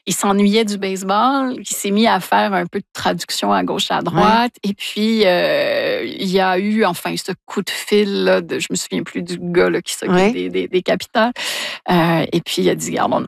il s'ennuyait du baseball. Il s'est mis à faire un peu de traduction à gauche, à droite. Et puis, il y a eu enfin ce coup de fil là, je me souviens plus du gars là, qui s'occupe des capitales. Et puis, il a dit, regarde,